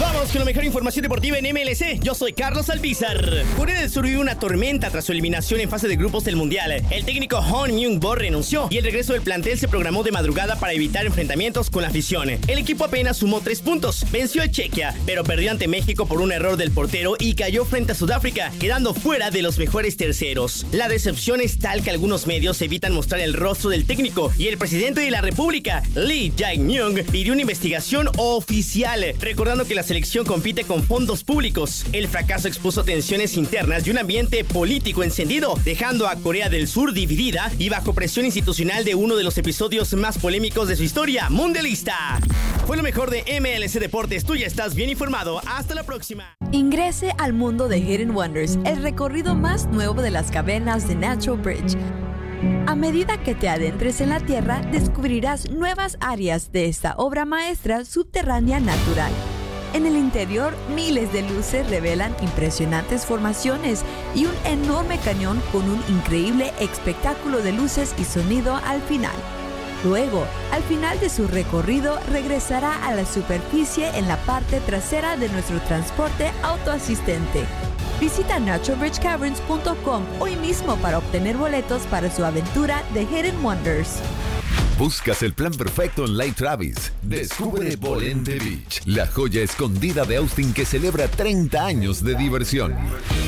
Vamos con la mejor información deportiva en MLC. Yo soy Carlos Albizar. Corea del Sur vivió una tormenta tras su eliminación en fase de grupos del Mundial. El técnico Hong Myung-bo renunció y el regreso del plantel se programó de madrugada para evitar enfrentamientos con la afición. El equipo apenas sumó 3 puntos. Venció a Chequia, pero perdió ante México por un error del portero y cayó frente a Sudáfrica, quedando fuera de los mejores terceros. La decepción es tal que algunos medios evitan mostrar el rostro del técnico y el presidente de la República, Lee Jae-myung, pidió una investigación oficial, recordando que la selección compite con fondos públicos. El fracaso expuso tensiones internas y un ambiente político encendido, dejando a Corea del Sur dividida y bajo presión institucional de uno de los episodios más polémicos de su historia mundialista. Fue lo mejor de MLC Deportes. Tú ya estás bien informado. Hasta la próxima. Ingrese al mundo de Hidden Wonders, el recorrido más nuevo de las cavernas de Natural Bridge. A medida que te adentres en la Tierra, descubrirás nuevas áreas de esta obra maestra subterránea natural. En el interior, miles de luces revelan impresionantes formaciones y un enorme cañón con un increíble espectáculo de luces y sonido al final. Luego, al final de su recorrido, regresará a la superficie en la parte trasera de nuestro transporte autoasistente. Visita naturalbridgecaverns.com hoy mismo para obtener boletos para su aventura de Hidden Wonders. ¿Buscas el plan perfecto en Lake Travis? Descubre Volente Beach, la joya escondida de Austin que celebra 30 años de diversión.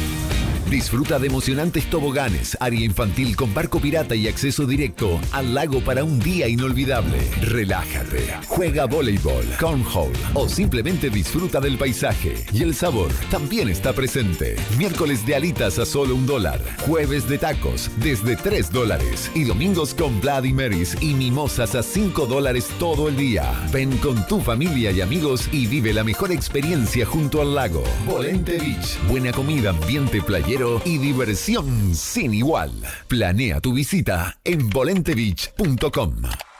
Disfruta de emocionantes toboganes, área infantil con barco pirata y acceso directo al lago para un día inolvidable. Relájate, juega voleibol, cornhole o simplemente disfruta del paisaje. Y el sabor también está presente. Miércoles de alitas a solo $1, jueves de tacos desde $3 y domingos con Bloody Marys y mimosas a $5 todo el día. Ven con tu familia y amigos y vive la mejor experiencia junto al lago. Volente Beach, buena comida, ambiente playero y diversión sin igual. Planea tu visita en volentebeach.com.